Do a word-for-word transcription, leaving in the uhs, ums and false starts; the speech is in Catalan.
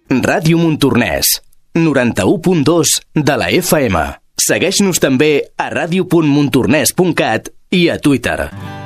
Ràdio Montornès, noranta-u punt dos de la F M. Segueix-nos també a ràdio punt montornès punt cat i a Twitter.